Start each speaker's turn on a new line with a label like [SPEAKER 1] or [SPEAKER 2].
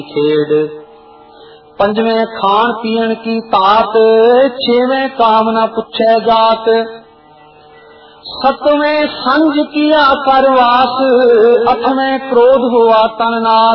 [SPEAKER 1] खेड। पंजवें खान पीन की तात, छेवें काम न पुछे जात। सतवें संज किया करवास, अठवें क्रोध हुआ तन नाश।